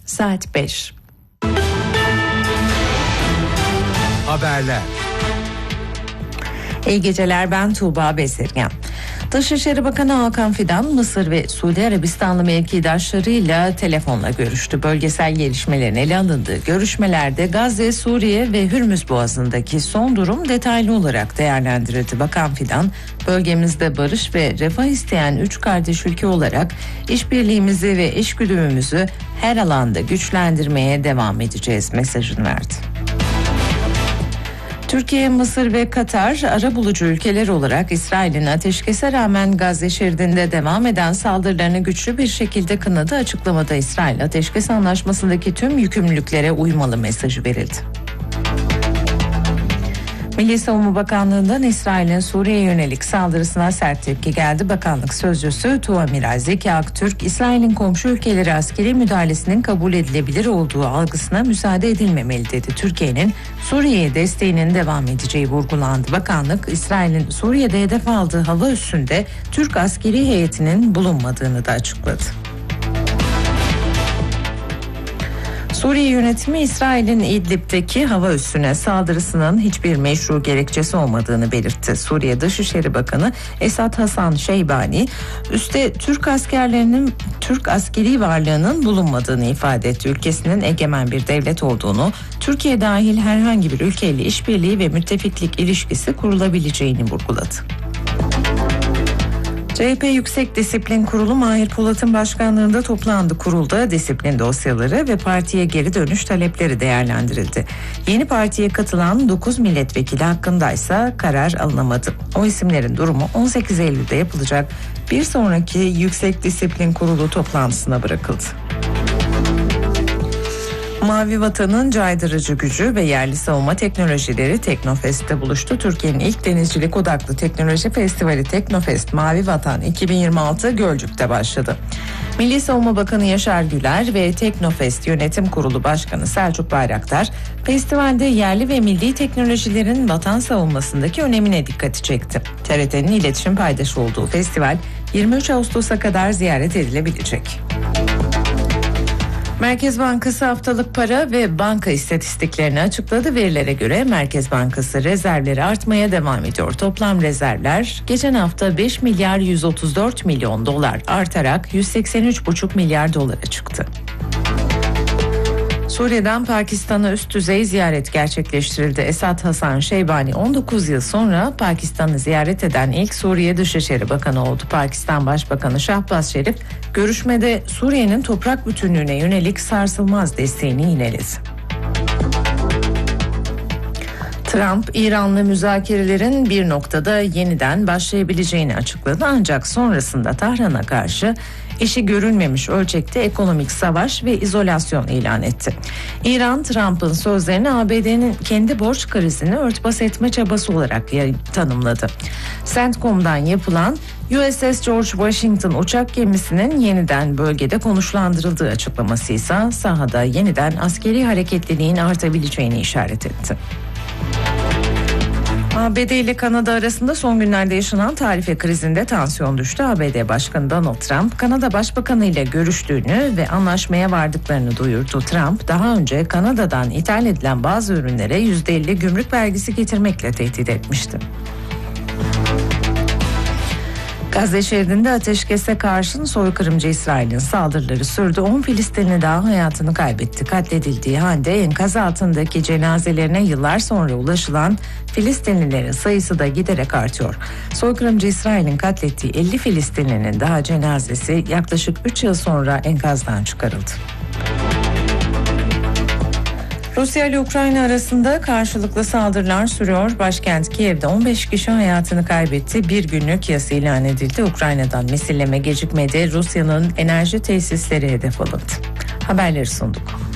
saat 5. Haberler. İyi geceler, ben Tuğba Bezirgen. Dışişleri Bakanı Hakan Fidan, Mısır ve Suudi Arabistanlı mevkidaşlarıyla telefonla görüştü. Bölgesel gelişmelerin ele alındığı görüşmelerde Gazze, Suriye ve Hürmüz Boğazı'ndaki son durum detaylı olarak değerlendirildi. Bakan Fidan, bölgemizde barış ve refah isteyen 3 kardeş ülke olarak işbirliğimizi ve eşgüdümümüzü her alanda güçlendirmeye devam edeceğiz mesajını verdi. Türkiye, Mısır ve Katar arabulucu ülkeler olarak İsrail'in ateşkese rağmen Gazze şeridinde devam eden saldırılarını güçlü bir şekilde kınadı. Açıklamada İsrail ateşkes anlaşmasındaki tüm yükümlülüklere uymalı mesajı verildi. Milli Savunma Bakanlığı'ndan İsrail'in Suriye'ye yönelik saldırısına sert tepki geldi. Bakanlık sözcüsü Tuamiral Zeki Aktürk, İsrail'in komşu ülkeleri askeri müdahalesinin kabul edilebilir olduğu algısına müsaade edilmemeli dedi. Türkiye'nin Suriye'ye desteğinin devam edeceği vurgulandı. Bakanlık, İsrail'in Suriye'de hedef aldığı hava üssünde Türk askeri heyetinin bulunmadığını da açıkladı. Suriye yönetimi İsrail'in İdlib'deki hava üssüne saldırısının hiçbir meşru gerekçesi olmadığını belirtti. Suriye Dışişleri Bakanı Esad Hasan Şeybani, üste Türk askeri varlığının bulunmadığını ifade etti. Ülkesinin egemen bir devlet olduğunu, Türkiye dahil herhangi bir ülkeyle işbirliği ve müttefiklik ilişkisi kurulabileceğini vurguladı. CHP Yüksek Disiplin Kurulu Mahir Polat'ın başkanlığında toplandı. Kurulda disiplin dosyaları ve partiye geri dönüş talepleri değerlendirildi. Yeni partiye katılan 9 milletvekili hakkındaysa karar alınamadı. O isimlerin durumu 18 Eylül'de yapılacak bir sonraki Yüksek Disiplin Kurulu toplantısına bırakıldı. Mavi Vatan'ın caydırıcı gücü ve yerli savunma teknolojileri Teknofest'te buluştu. Türkiye'nin ilk denizcilik odaklı teknoloji festivali Teknofest Mavi Vatan 2026 Gölcük'te başladı. Milli Savunma Bakanı Yaşar Güler ve Teknofest Yönetim Kurulu Başkanı Selçuk Bayraktar, festivalde yerli ve milli teknolojilerin vatan savunmasındaki önemine dikkati çekti. TRT'nin iletişim paydaşı olduğu festival 23 Ağustos'a kadar ziyaret edilebilecek. Merkez Bankası haftalık para ve banka istatistiklerini açıkladı. Verilere göre Merkez Bankası rezervleri artmaya devam ediyor. Toplam rezervler geçen hafta 5 milyar 134 milyon dolar artarak 183,5 milyar dolara çıktı. Suriye'den Pakistan'a üst düzey ziyaret gerçekleştirildi. Esad Hasan Şeybani 19 yıl sonra Pakistan'ı ziyaret eden ilk Suriye Dışişleri Bakanı oldu. Pakistan Başbakanı Şahbaz Şerif görüşmede Suriye'nin toprak bütünlüğüne yönelik sarsılmaz desteğini yineledi. Trump, İran'la müzakerelerin bir noktada yeniden başlayabileceğini açıkladı. Ancak sonrasında Tahran'a karşı işi görülmemiş ölçekte ekonomik savaş ve izolasyon ilan etti. İran, Trump'ın sözlerini ABD'nin kendi borç krizini örtbas etme çabası olarak tanımladı. CENTCOM'dan yapılan USS George Washington uçak gemisinin yeniden bölgede konuşlandırıldığı açıklaması ise sahada yeniden askeri hareketliliğin artabileceğini işaret etti. ABD ile Kanada arasında son günlerde yaşanan tarife krizinde tansiyon düştü. ABD Başkanı Donald Trump, Kanada Başbakanı ile görüştüğünü ve anlaşmaya vardıklarını duyurdu. Trump, daha önce Kanada'dan ithal edilen bazı ürünlere %50 gümrük vergisi getirmekle tehdit etmişti. Gazze şeridinde ateşkese karşın soykırımcı İsrail'in saldırıları sürdü. 10 Filistinli daha hayatını kaybetti. Katledildiği halde enkaz altındaki cenazelerine yıllar sonra ulaşılan Filistinlilerin sayısı da giderek artıyor. Soykırımcı İsrail'in katlettiği 50 Filistinlinin daha cenazesi yaklaşık 3 yıl sonra enkazdan çıkarıldı. Rusya ile Ukrayna arasında karşılıklı saldırılar sürüyor. Başkent Kiev'de 15 kişi hayatını kaybetti. Bir günlük yas ilan edildi. Ukrayna'dan misilleme gecikmedi. Rusya'nın enerji tesisleri hedef alındı. Haberleri sunduk.